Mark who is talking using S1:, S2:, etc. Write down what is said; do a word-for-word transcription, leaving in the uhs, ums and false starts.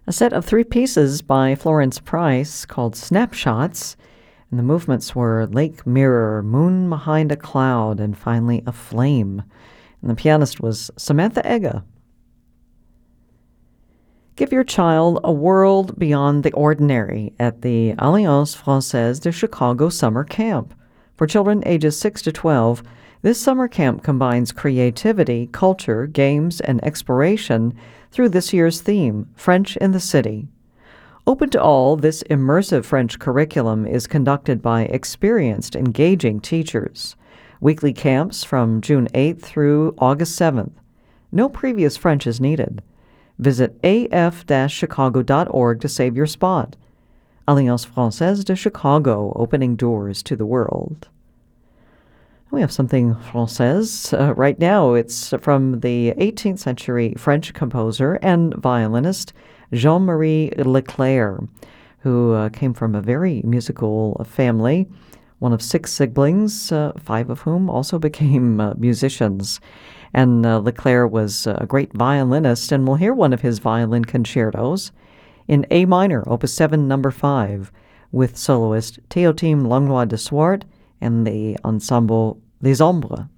S1: A set of three pieces by Florence Price called Snapshots, and the movements were Lake Mirror, Moon Behind a Cloud, and finally A Flame. And the pianist was Samantha Ega. Give your child a world beyond the ordinary at the Alliance Française de Chicago Summer Camp. For children ages six to twelve, this summer camp combines creativity, culture, games, and exploration through this year's theme, French in the City. Open to all, this immersive French curriculum is conducted by experienced, engaging teachers. Weekly camps from June eighth through August seventh. No previous French is needed. Visit a f dash chicago dot org to save your spot. Alliance Française de Chicago, opening doors to the world. We have something Française uh, right now. It's from the eighteenth century French composer and violinist Jean-Marie Leclair, who uh, came from a very musical family, one of six siblings, uh, five of whom also became uh, musicians. And uh, Leclair was a great violinist, and we'll hear one of his violin concertos in A minor, Opus seven, number five, with soloist Théotime Langlois de Swart and the ensemble Les Ombres.